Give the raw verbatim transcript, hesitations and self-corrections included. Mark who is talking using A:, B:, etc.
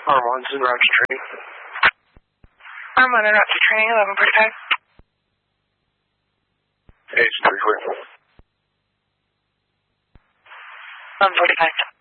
A: Armand's in route to training.
B: Armand in route to training, eleven forty-five.
A: H three forty.
B: eleven forty-five.